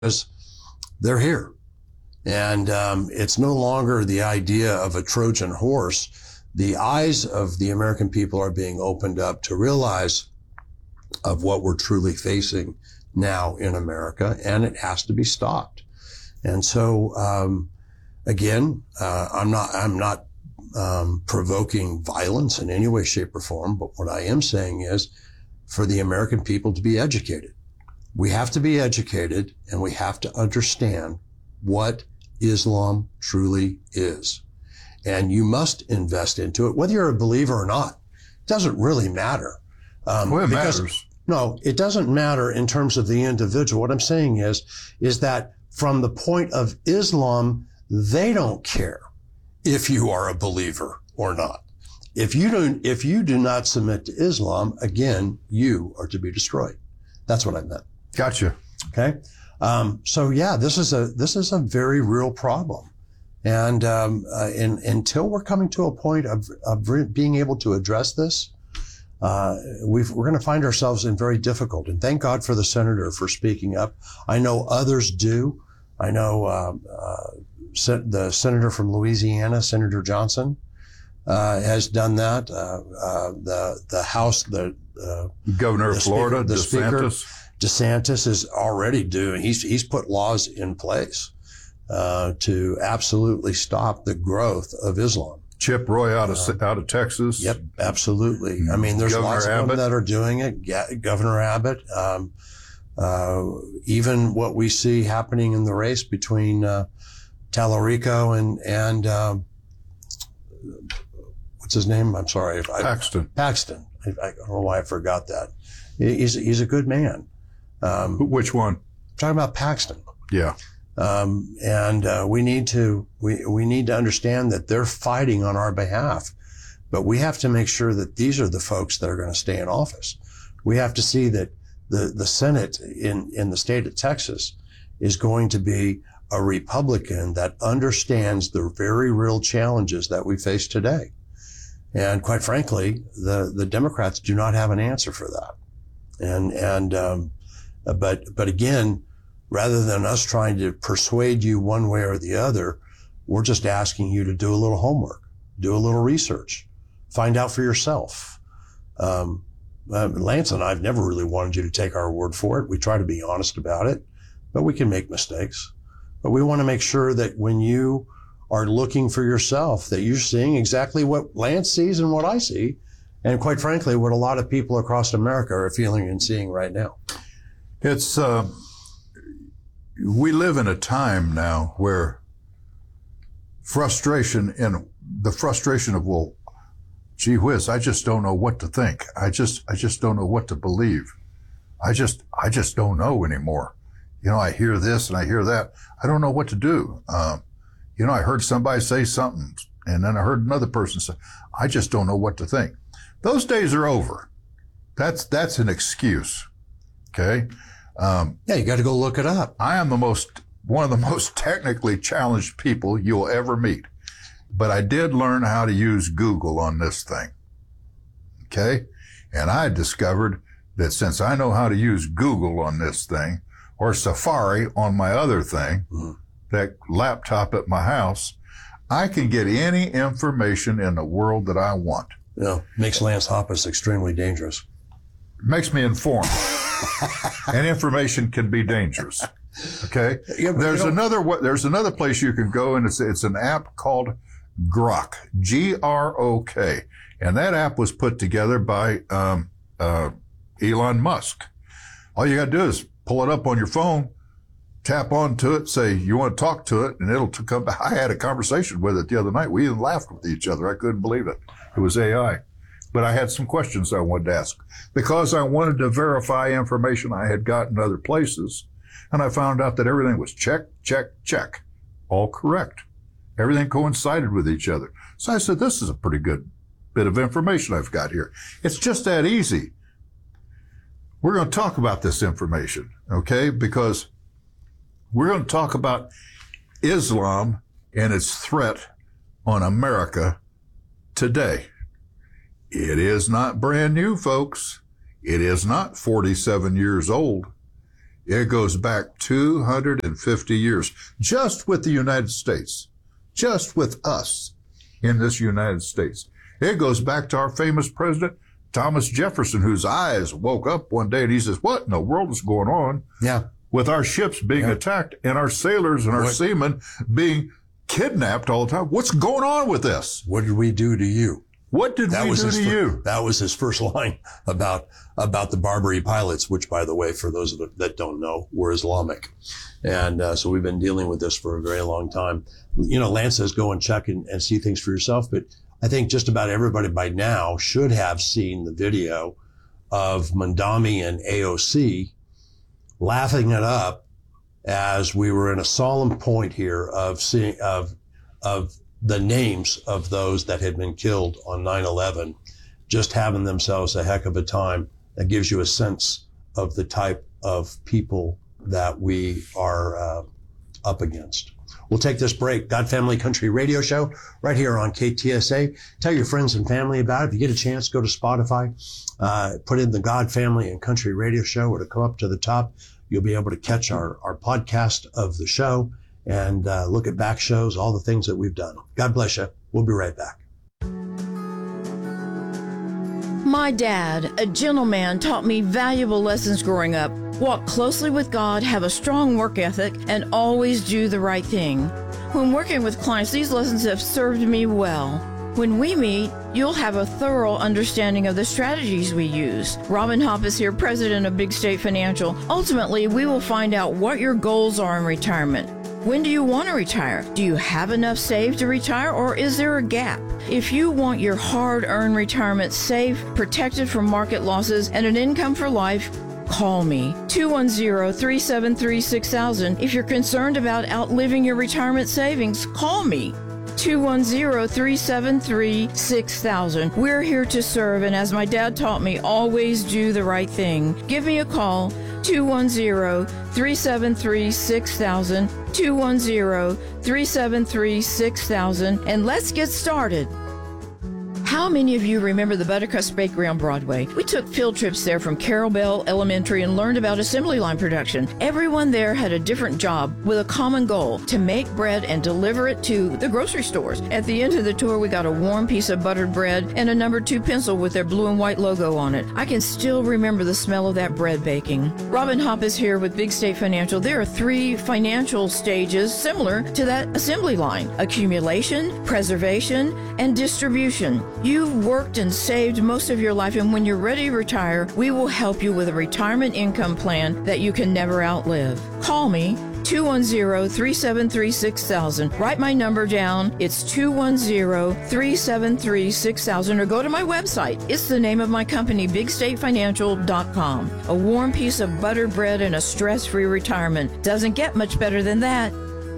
they're here. And it's no longer the idea of a Trojan horse. The eyes of the American people are being opened up to realize of what we're truly facing now in America, and it has to be stopped. And so, again, I'm not provoking violence in any way, shape, or form, but what I am saying is for the American people to be educated. We have to be educated, and we have to understand what Islam truly is. And you must invest into it, whether you're a believer or not. It doesn't really matter. Well, it matters. No, it doesn't matter in terms of the individual. What I'm saying is that from the point of Islam, they don't care if you are a believer or not. If you do not submit to Islam, again, you are to be destroyed. That's what I meant. Gotcha. Okay. So yeah, this is a very real problem. And until we're coming to a point of being able to address this, we're going to find ourselves in very difficult. And thank God for the senator for speaking up. I know others do. I know the senator from Louisiana, Senator Johnson, has done that. The House, the governor of Florida, the Speaker, DeSantis is already doing. He's put laws in place to absolutely stop the growth of Islam. Chip Roy out of Texas. Yep, absolutely. I mean, there's Governor lots of them that are doing it. Governor Abbott. Even what we see happening in the race between Tallarico and what's his name? I'm sorry. Paxton. Paxton. I don't know why I forgot that. He's a good man. Which one? I'm talking about Paxton. Yeah. We need to understand that they're fighting on our behalf, but we have to make sure that these are the folks that are going to stay in office. We have to see that the Senate in the state of Texas is going to be a Republican that understands the very real challenges that we face today. And quite frankly, the Democrats do not have an answer for that. But again, rather than us trying to persuade you one way or the other, we're just asking you to do a little homework, do a little research, find out for yourself. Lance and I've never really wanted you to take our word for it. We try to be honest about it, but we can make mistakes. But we want to make sure that when you are looking for yourself, that you're seeing exactly what Lance sees and what I see, and quite frankly, what a lot of people across America are feeling and seeing right now. It's, we live in a time now where frustration of, well, gee whiz, I just don't know what to think. I just don't know what to believe. I just don't know anymore. You know, I hear this and I hear that. I don't know what to do. You know, I heard somebody say something and then I heard another person say, I just don't know what to think. Those days are over. That's an excuse. Okay. Yeah, you got to go look it up. I am one of the most technically challenged people you'll ever meet, but I did learn how to use Google on this thing. Okay. And I discovered that since I know how to use Google on this thing, or Safari on my other thing, that laptop at my house, I can get any information in the world that I want. Yeah, makes Lance Hoppus extremely dangerous. Makes me informed. And information can be dangerous. Okay? Yeah, there's another place you can go, and it's an app called Grok, Grok. And that app was put together by Elon Musk. All you got to do is pull it up on your phone, tap onto it, say you want to talk to it, and it'll come back. I had a conversation with it the other night. We even laughed with each other. I couldn't believe it. It was AI. But I had some questions I wanted to ask because I wanted to verify information I had gotten other places. And I found out that everything was check, check, check. All correct. Everything coincided with each other. So I said, this is a pretty good bit of information I've got here. It's just that easy. We're going to talk about this information, okay? Because we're going to talk about Islam and its threat on America today. It is not brand new, folks. It is not 47 years old. It goes back 250 years, just with the United States, just with us in this United States. It goes back to our famous president, Thomas Jefferson, whose eyes woke up one day and he says, what in the world is going on? Yeah. With our ships being attacked and our sailors and our seamen being kidnapped all the time. What's going on with this? What did we do to you? What did we do to you? That was his first line about the Barbary pilots, which, by the way, for those that don't know, were Islamic. And so we've been dealing with this for a very long time. You know, Lance says go and check and see things for yourself. But I think just about everybody by now should have seen the video of Mandami and AOC laughing it up as we were in a solemn point here of seeing of the names of those that had been killed on 9/11, just having themselves a heck of a time. That gives you a sense of the type of people that we are up against. We'll take this break. God Family Country Radio Show right here on KTSA. Tell your friends and family about it. If you get a chance, go to Spotify, put in the God Family and Country Radio Show, or to come up to the top, you'll be able to catch our podcast of the show and look at back shows, all the things that we've done. God bless you. We'll be right back. My dad, a gentleman, taught me valuable lessons growing up. Walk closely with God, have a strong work ethic, and always do the right thing. When working with clients, these lessons have served me well. When we meet, you'll have a thorough understanding of the strategies we use. Robin Hoppus here, president of Big State Financial. Ultimately, we will find out what your goals are in retirement. When do you want to retire? Do you have enough saved to retire, or is there a gap? If you want your hard-earned retirement safe, protected from market losses, and an income for life, call me, 210-373-6000. If you're concerned about outliving your retirement savings, call me, 210-373-6000. We're here to serve, and as my dad taught me, always do the right thing. Give me a call, 210-373-6000, 210-373-6000, and let's get started. How many of you remember the Buttercrust Bakery on Broadway? We took field trips there from Carol Bell Elementary and learned about assembly line production. Everyone there had a different job with a common goal: to make bread and deliver it to the grocery stores. At the end of the tour, we got a warm piece of buttered bread and a number 2 pencil with their blue and white logo on it. I can still remember the smell of that bread baking. Robin Hoppus here with Big State Financial. There are 3 financial stages similar to that assembly line: accumulation, preservation, and distribution. You've worked and saved most of your life, and when you're ready to retire, we will help you with a retirement income plan that you can never outlive. Call me, 210-373-6000. Write my number down. It's 210-373-6000, or go to my website. It's the name of my company, BigStateFinancial.com. A warm piece of buttered bread and a stress-free retirement. Doesn't get much better than that.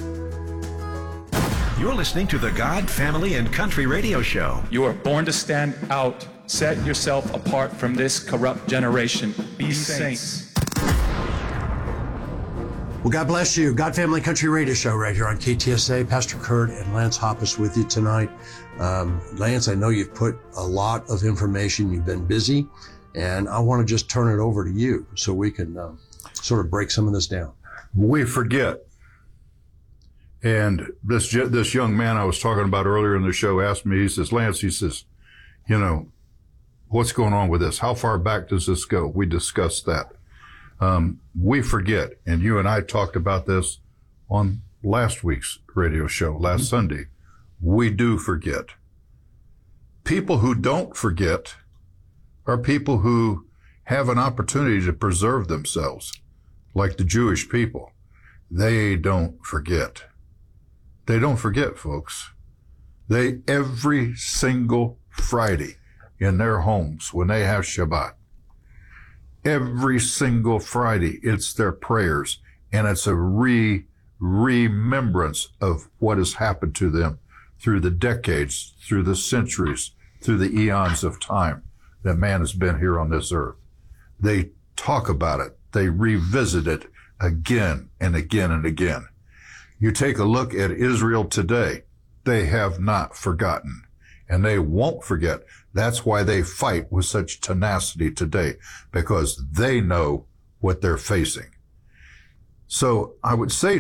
You're listening to the God, Family, and Country Radio Show. You are born to stand out. Set yourself apart from this corrupt generation. Be saints. Well, God bless you. God Family Country Radio Show right here on KTSA. Pastor Kurt and Lance Hoppus with you tonight. Lance, I know you've put a lot of information. You've been busy, and I want to just turn it over to you so we can sort of break some of this down. We forget. And this young man I was talking about earlier in the show asked me, he says, Lance, he says, you know, what's going on with this? How far back does this go? We discussed that. We forget, and you and I talked about this on last week's radio show, last Sunday. We do forget. People who don't forget are people who have an opportunity to preserve themselves, like the Jewish people. They don't forget. They don't forget, folks. They, every single Friday in their homes when they have Shabbat, every single Friday, it's their prayers, and it's a remembrance of what has happened to them through the decades, through the centuries, through the eons of time that man has been here on this earth. They talk about it. They revisit it again and again and again. You take a look at Israel today, they have not forgotten, and they won't forget. That's why they fight with such tenacity today, because they know what they're facing. So I would say